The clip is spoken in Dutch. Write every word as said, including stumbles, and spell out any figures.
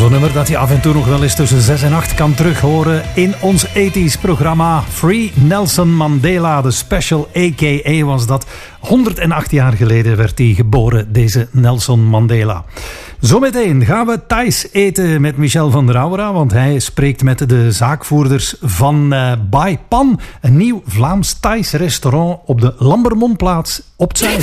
Zo'n nummer dat je af en toe nog wel eens tussen zes en acht kan terughoren in ons tachtiger programma Free Nelson Mandela, de special A K A was dat. honderdacht jaar geleden werd hij geboren, deze Nelson Mandela. Zometeen gaan we Thais eten met Michel van der Aura, want hij spreekt met de zaakvoerders van uh, Bai Pan, een nieuw Vlaams Thais restaurant op de Lambermontplaats op het Zuid.